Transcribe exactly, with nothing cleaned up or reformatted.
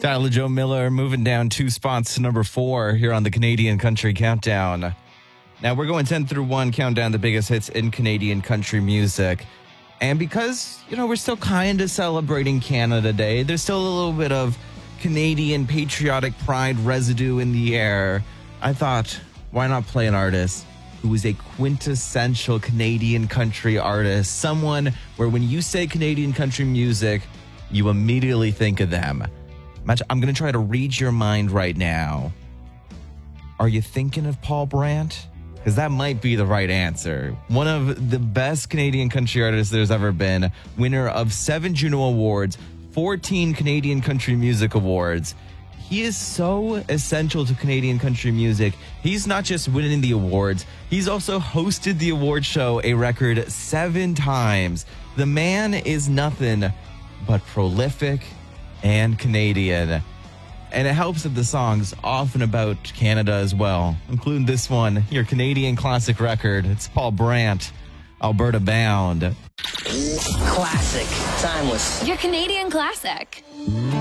Tyler Joe Miller moving down two spots to number four here on the Canadian Country Countdown. Now we're going ten through one, count down the biggest hits in Canadian country music. And because, you know, we're still kind of celebrating Canada Day, there's still a little bit of Canadian patriotic pride residue in the air. I thought, why not play an artist who is a quintessential Canadian country artist? Someone where when you say Canadian country music, you immediately think of them. I'm going to try to read your mind right now. Are you thinking of Paul Brandt? Because that might be the right answer. One of the best Canadian country artists there's ever been. Winner of seven Juno Awards, fourteen Canadian Country Music Awards. He is so essential to Canadian country music. He's not just winning the awards, he's also hosted the award show a record seven times. The man is nothing but prolific and Canadian. And it helps that the song's often about Canada as well, including this one, your Canadian classic record. It's Paul Brandt, Alberta Bound. Classic. Timeless. Your Canadian classic.